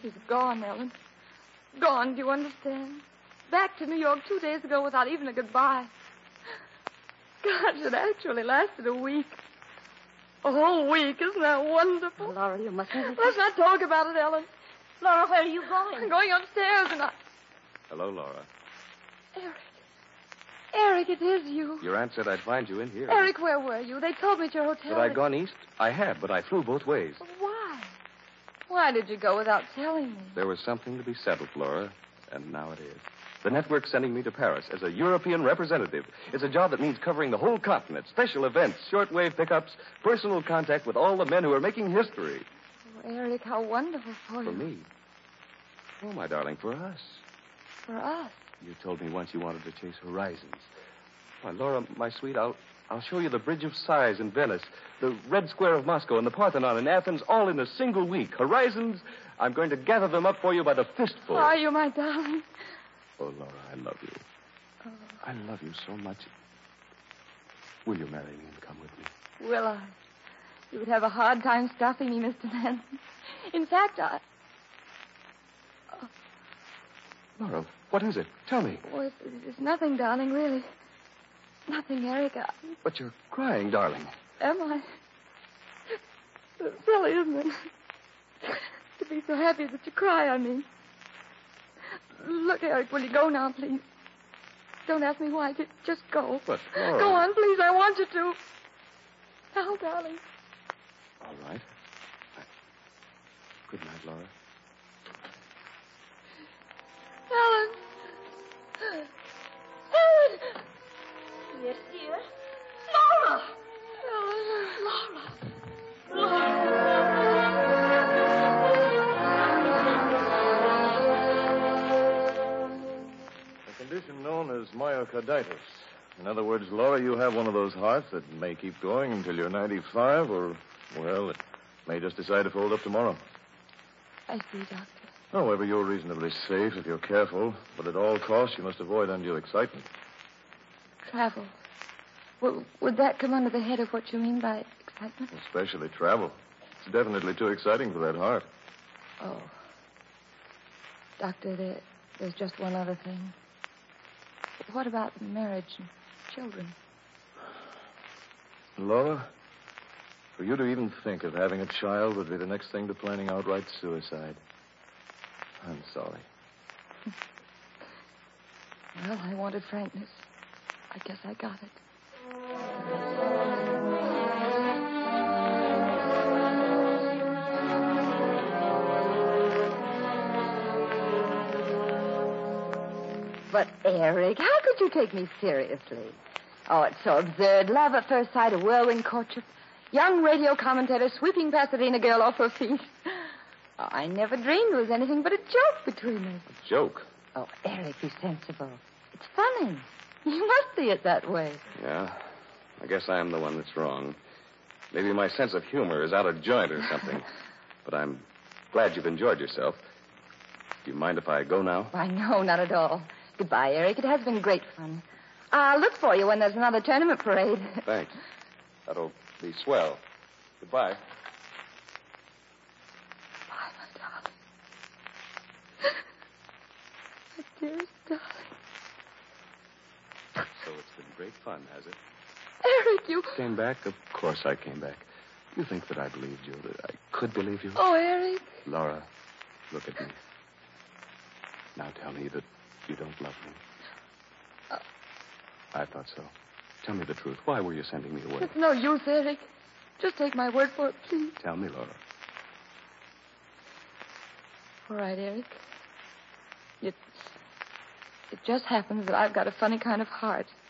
She's gone, Ellen. Gone, do you understand? Back to New York 2 days ago without even a goodbye. Gosh, it actually lasted a week. A whole week. Isn't that wonderful? Oh, Laura, you mustn't... Let's not talk about it, Ellen. Laura, where are you going? I'm going upstairs and Hello, Laura. Eric, it is you. Your aunt said I'd find you in here. Eric, where were you? They told me at your hotel. Had I gone east? I had, but I flew both ways. Why? Why did you go without telling me? There was something to be settled, Laura, and now it is. The network's sending me to Paris as a European representative. It's a job that means covering the whole continent, special events, shortwave pickups, personal contact with all the men who are making history. Oh, Eric, how wonderful for you. For me? Oh, my darling, for us. For us. You told me once you wanted to chase horizons. Why, Laura, my sweet, I'll show you the Bridge of Sighs in Venice, the Red Square of Moscow, and the Parthenon in Athens, all in a single week. Horizons, I'm going to gather them up for you by the fistful. Are you, my darling? Oh, Laura, I love you. Oh. I love you so much. Will you marry me and come with me? Will I? You would have a hard time stopping me, Mr. Manson. In fact, Laura, what is it? Tell me. Oh, it's nothing, darling, really. Nothing, Eric. But you're crying, darling. Am I? It's silly, isn't it? To be so happy that you cry, I mean. Look, Eric, will you go now, please? Don't ask me why. Just go. But, Laura... Go on, please. I want you to. Now, darling. All right. Good night, Laura. Ellen. Ellen. Yes, dear? Laura. Ellen. Laura. A condition known as myocarditis. In other words, Laura, you have one of those hearts that may keep going until you're 95, or, well, it may just decide to fold up tomorrow. I see, Doctor. However, you're reasonably safe if you're careful, but at all costs, you must avoid undue excitement. Travel. Would that come under the head of what you mean by excitement? Especially travel. It's definitely too exciting for that heart. Oh. Doctor, there's just one other thing. What about marriage and children? Laura, for you to even think of having a child would be the next thing to planning outright suicide. I'm sorry. Well, I wanted frankness. I guess I got it. But, Eric, how could you take me seriously? Oh, it's so absurd. Love at first sight, a whirlwind courtship. Young radio commentator sweeping Pasadena girl off her feet. Oh, I never dreamed it was anything but a joke between us. A joke? Oh, Eric, be sensible. It's funny. You must see it that way. Yeah. I guess I am the one that's wrong. Maybe my sense of humor is out of joint or something. But I'm glad you've enjoyed yourself. Do you mind if I go now? Why, no, not at all. Goodbye, Eric. It has been great fun. I'll look for you when there's another tournament parade. Thanks. That'll be swell. Goodbye. Bye, my darling. My dearest darling. So it's been great fun, has it? Eric, you... Came back? Of course I came back. You think that I believed you, that I could believe you? Oh, Eric. Laura, look at me. Now tell me that you don't love me. I thought so. Tell me the truth. Why were you sending me away? It's no use, Eric. Just take my word for it, please. Tell me, Laura. All right, Eric. It just happens that I've got a funny kind of heart.